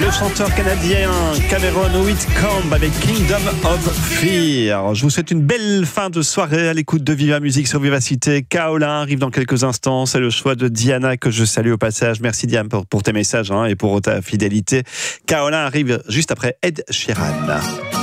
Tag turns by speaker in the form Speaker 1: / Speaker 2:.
Speaker 1: le chanteur canadien Cameron Whitcomb avec Kingdom of Fear. Je vous souhaite une belle fin de soirée à l'écoute de Viva Musique sur Vivacité. Kaolin arrive dans quelques instants. C'est le choix de Diana que je salue au passage. Merci Diane pour tes messages et pour ta fidélité. Kaolin arrive juste après Ed Sheeran.